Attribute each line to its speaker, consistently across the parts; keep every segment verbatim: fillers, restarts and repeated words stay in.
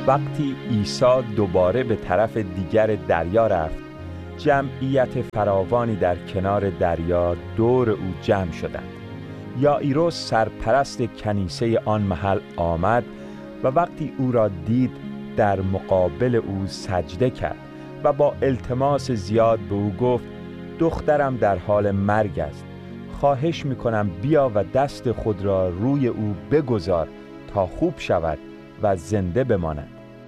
Speaker 1: وقتی عیسی دوباره به طرف دیگر دریا رفت، جمعیت فراوانی در کنار دریا دور او جمع شدند. یائیروس سرپرست کنیسه آن محل آمد و وقتی او را دید در مقابل او سجده کرد و با التماس زیاد به او گفت: دخترم در حال مرگ است، خواهش میکنم بیا و دست خود را روی او بگذار تا خوب شود و زنده بماند.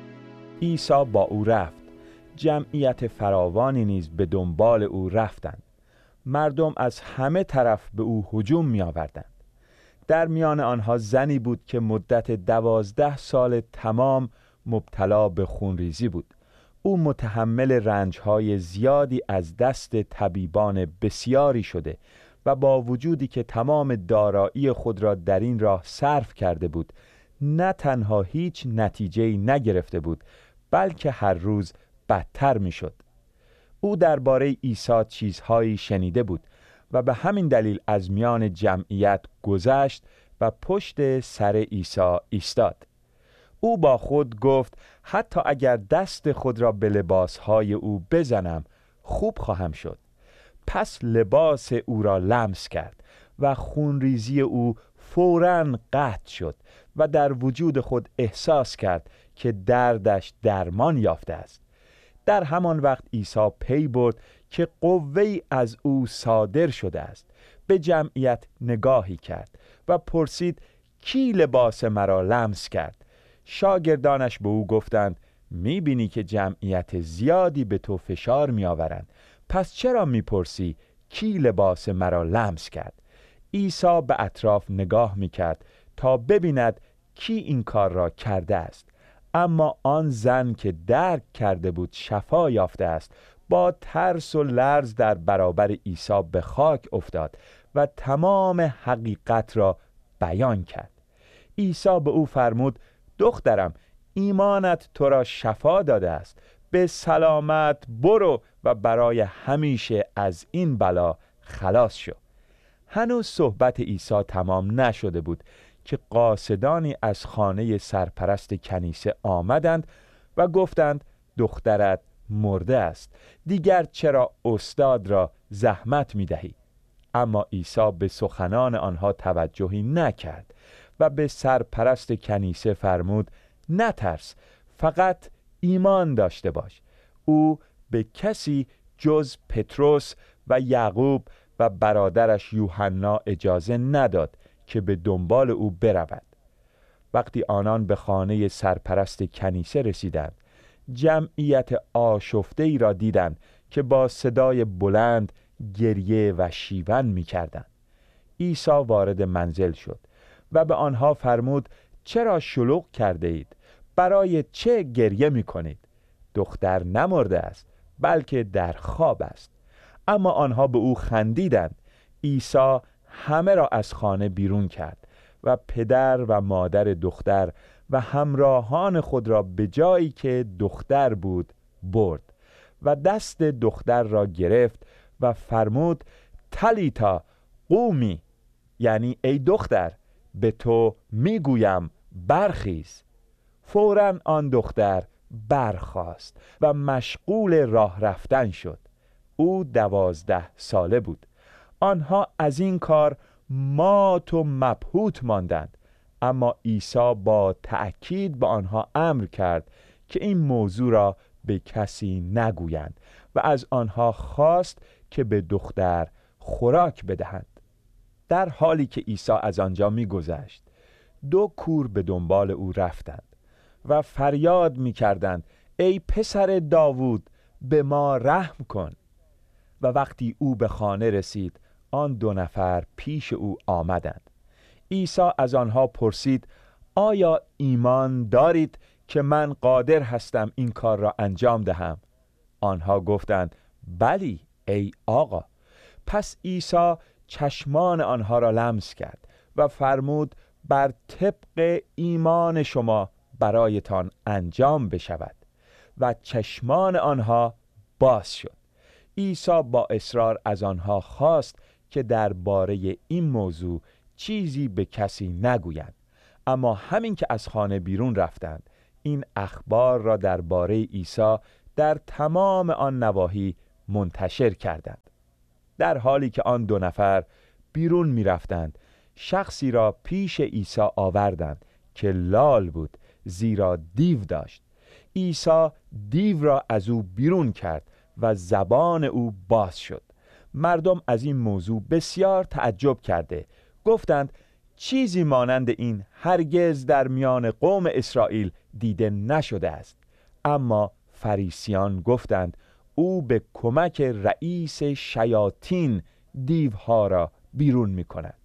Speaker 1: عیسی با او رفت. جمعیت فراوانی نیز به دنبال او رفتند. مردم از همه طرف به او هجوم می آوردند. در میان آنها زنی بود که مدت دوازده سال تمام مبتلا به خونریزی بود. او متحمل رنجهای زیادی از دست طبیبان بسیاری شده و با وجودی که تمام دارایی خود را در این راه صرف کرده بود، نه تنها هیچ نتیجه‌ای نگرفته بود، بلکه هر روز بدتر می شد. او درباره عیسی چیزهایی شنیده بود و به همین دلیل از میان جمعیت گذشت و پشت سر عیسی ایستاد. او با خود گفت: حتی اگر دست خود را به لباسهای او بزنم خوب خواهم شد. پس لباس او را لمس کرد و خونریزی او فوراً قطع شد و در وجود خود احساس کرد که دردش درمان یافته است. در همان وقت عیسی پی برد که قوه‌ای از او صادر شده است. به جمعیت نگاهی کرد و پرسید: کی لباس مرا لمس کرد؟ شاگردانش به او گفتند: می‌بینی که جمعیت زیادی به تو فشار می‌آورند، پس چرا می‌پرسی کی لباس مرا لمس کرد؟ عیسی به اطراف نگاه می‌کرد تا ببیند کی این کار را کرده است. اما آن زن که درک کرده بود شفا یافته است، با ترس و لرز در برابر عیسی به خاک افتاد و تمام حقیقت را بیان کرد. عیسی به او فرمود: دخترم، ایمانت تو را شفا داده است، به سلامت برو و برای همیشه از این بلا خلاص شو. هنوز صحبت عیسی تمام نشده بود که قاصدانی از خانه سرپرست کنیسه آمدند و گفتند: دخترت مرده است، دیگر چرا استاد را زحمت می دهی؟ اما عیسی به سخنان آنها توجهی نکرد و به سرپرست کنیسه فرمود: نترس، فقط ایمان داشته باش. او به کسی جز پتروس و یعقوب و برادرش یوحنا اجازه نداد که به دنبال او برود. وقتی آنان به خانه سرپرست کنیسه رسیدند، جمعیت آشفته‌ای را دیدند که با صدای بلند گریه و شیون می کردند. عیسی وارد منزل شد و به آنها فرمود: چرا شلوغ کرده اید؟ برای چه گریه می کنید؟ دختر نمرده است، بلکه در خواب است. اما آنها به او خندیدند. عیسی همه را از خانه بیرون کرد و پدر و مادر دختر و همراهان خود را به جایی که دختر بود برد و دست دختر را گرفت و فرمود: تلیتا قومی، یعنی ای دختر، به تو میگویم برخیز. فوراً آن دختر برخاست و مشغول راه رفتن شد. او دوازده ساله بود. آنها از این کار مات و مبهوت ماندند، اما عیسی با تأکید به آنها امر کرد که این موضوع را به کسی نگویند و از آنها خواست که به دختر خوراک بدهند. در حالی که عیسی از آنجا می‌گذشت، دو کور به دنبال او رفتند و فریاد می‌کردند: ای پسر داوود، به ما رحم کن. و وقتی او به خانه رسید، آن دو نفر پیش او آمدند. عیسی از آنها پرسید: آیا ایمان دارید که من قادر هستم این کار را انجام دهم؟ آنها گفتند: بلی ای آقا. پس عیسی چشمان آنها را لمس کرد و فرمود: بر طبق ایمان شما برایتان انجام بشود. و چشمان آنها باز شد. عیسی با اصرار از آنها خواست که درباره این موضوع چیزی به کسی نگویند، اما همین که از خانه بیرون رفتند، این اخبار را درباره عیسی در تمام آن نواحی منتشر کردند. در حالی که آن دو نفر بیرون می رفتند، شخصی را پیش عیسی آوردند که لال بود، زیرا دیو داشت. عیسی دیو را از او بیرون کرد و زبان او باز شد. مردم از این موضوع بسیار تعجب کرده گفتند چیزی مانند این هرگز در میان قوم اسرائیل دیده نشده است. اما فریسیان گفتند او به کمک رئیس شیاطین دیوها را بیرون می کند.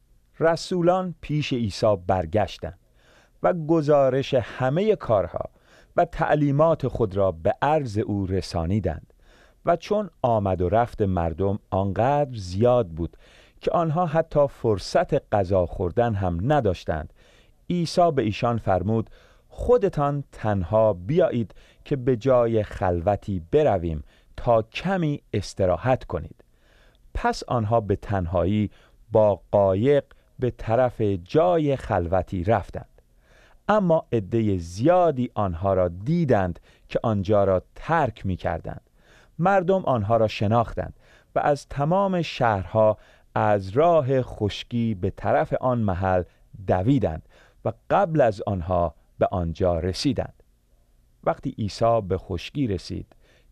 Speaker 1: رسولان پیش عیسی برگشتند و گزارش همه کارها و تعلیمات خود را به عرض او رسانیدند و چون آمد و رفت مردم آنقدر زیاد بود که آنها حتی فرصت غذا خوردن هم نداشتند، عیسی به ایشان فرمود خودتان تنها بیایید که به جای خلوتی برویم تا کمی استراحت کنید. پس آنها به تنهایی با قایق به طرف جای خلوتی رفتند. اما عده زیادی آنها را دیدند که آنجا را ترک می کردند. مردم آنها را شناختند و از تمام شهرها از راه خشکی به طرف آن محل دویدند و قبل از آنها به آنجا رسیدند. وقتی عیسی به خشکی رسید،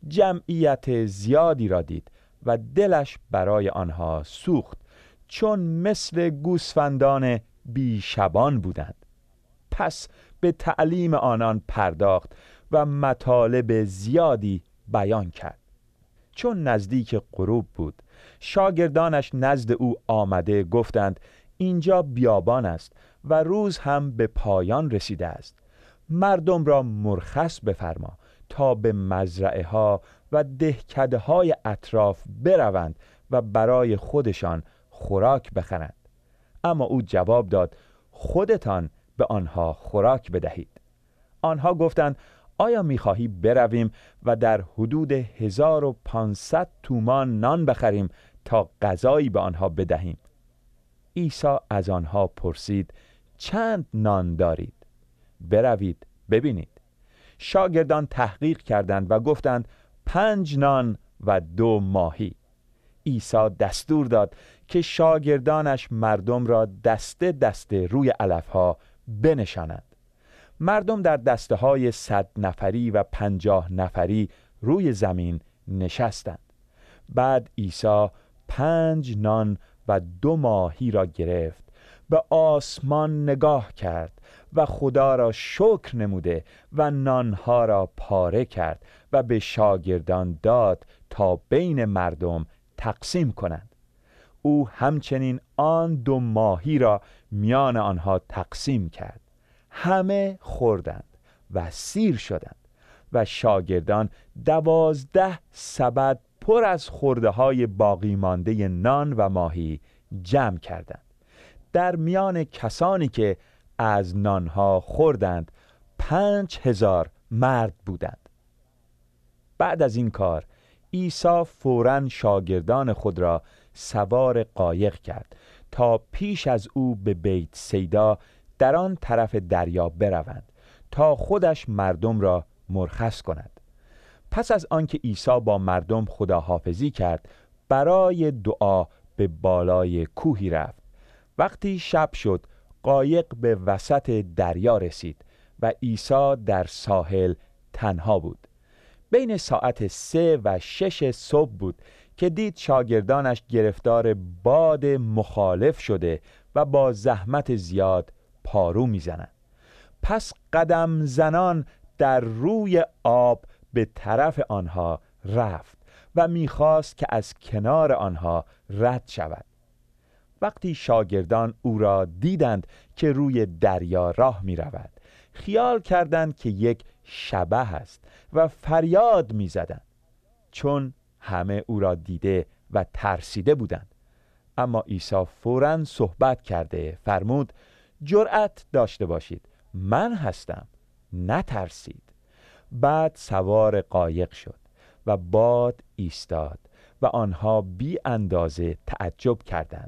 Speaker 1: جمعیت زیادی را دید و دلش برای آنها سوخت، چون مثل گوسفندان بیشبان بودند. پس به تعلیم آنان پرداخت و مطالب زیادی بیان کرد. چون نزدیک غروب بود، شاگردانش نزد او آمده گفتند اینجا بیابان است و روز هم به پایان رسیده است. مردم را مرخص بفرما تا به مزرعه ها و دهکده های اطراف بروند و برای خودشان خوراک بخرند. اما او جواب داد خودتان به آنها خوراک بدهید. آنها گفتند آیا می‌خواهی برویم و در حدود هزار و پانصد تومان نان بخریم تا غذایی به آنها بدهیم؟ عیسی از آنها پرسید چند نان دارید؟ بروید ببینید. شاگردان تحقیق کردند و گفتند پنج نان و دو ماهی. عیسی دستور داد که شاگردانش مردم را دسته دسته روی علفها بنشانند. مردم در دسته های صد نفری و پنجاه نفری روی زمین نشستند. بعد عیسی پنج نان و دو ماهی را گرفت، به آسمان نگاه کرد و خدا را شکر نموده و نانها را پاره کرد و به شاگردان داد تا بین مردم تقسیم کنند. او همچنین آن دو ماهی را میان آنها تقسیم کرد. همه خوردند و سیر شدند و شاگردان دوازده سبد پر از خرده های باقی مانده نان و ماهی جمع کردند. در میان کسانی که از نانها خوردند پنج هزار مرد بودند. بعد از این کار عیسی فوراً شاگردان خود را سوار قایق کرد تا پیش از او به بیت سیدا در آن طرف دریا بروند تا خودش مردم را مرخص کند. پس از آنکه عیسی با مردم خداحافظی کرد، برای دعا به بالای کوهی رفت. وقتی شب شد، قایق به وسط دریا رسید و عیسی در ساحل تنها بود. بین ساعت سه و شش صبح بود که دید شاگردانش گرفتار باد مخالف شده و با زحمت زیاد پارو میزنند. پس قدم زنان در روی آب به طرف آنها رفت و میخواست که از کنار آنها رد شود. وقتی شاگردان او را دیدند که روی دریا راه می رود، خیال کردند که یک شبح است و فریاد می زدند، چون همه او را دیده و ترسیده بودند. اما عیسی فوراً صحبت کرده فرمود جرأت داشته باشید، من هستم، نترسید. بعد سوار قایق شد و باد ایستاد و آنها بی اندازه تعجب کردند.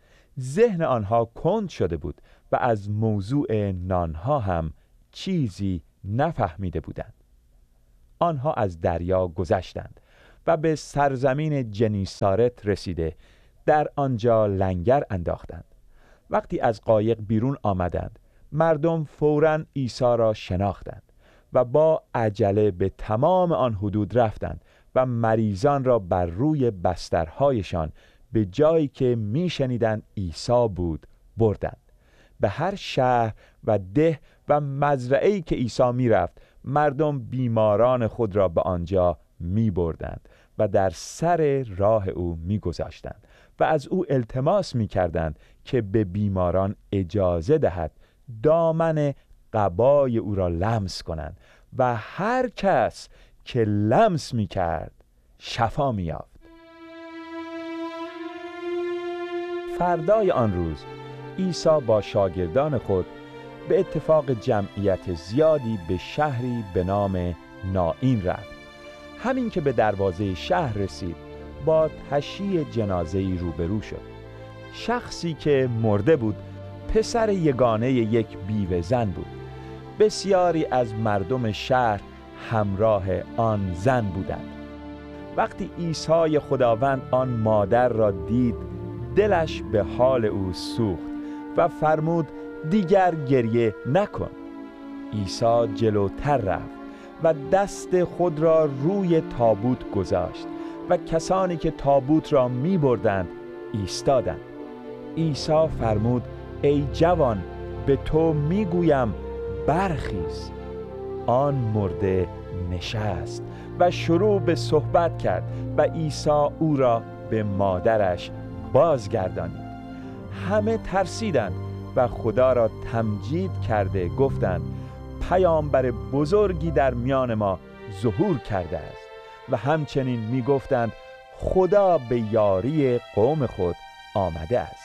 Speaker 1: ذهن آنها کند شده بود و از موضوع نانها هم چیزی نفهمیده بودند. آنها از دریا گذشتند و به سرزمین جنیسارت رسیده در آنجا لنگر انداختند. وقتی از قایق بیرون آمدند، مردم فوراً عیسی را شناختند و با عجله به تمام آن حدود رفتند و مریضان را بر روی بسترهایشان به جایی که میشنیدند عیسی بود بردند. به هر شهر و ده و مزرعه‌ای که عیسی میرفت، مردم بیماران خود را به آنجا می بردند و در سر راه او می گذاشتند و از او التماس می کردند که به بیماران اجازه دهد دامن قبای او را لمس کنند و هر کس که لمس می کرد شفا می یافت. فردای آن روز عیسی با شاگردان خود به اتفاق جمعیت زیادی به شهری به نام نائین رفت. همین که به دروازه شهر رسید، با تشییع جنازه‌ای روبرو شد. شخصی که مرده بود پسر یگانه یک بیوه زن بود. بسیاری از مردم شهر همراه آن زن بودند. وقتی عیسی خداوند آن مادر را دید، دلش به حال او سوخت و فرمود دیگر گریه نکن. عیسی جلوتر رفت و دست خود را روی تابوت گذاشت و کسانی که تابوت را می بردند ایستادند. عیسی فرمود ای جوان، به تو می گویم برخیز. آن مرده نشست و شروع به صحبت کرد و عیسی او را به مادرش بازگردانید. همه ترسیدند و خدا را تمجید کرده گفتند پیامبر بزرگی در میان ما ظهور کرده است. و همچنین می گفتند خدا به یاری قوم خود آمده است.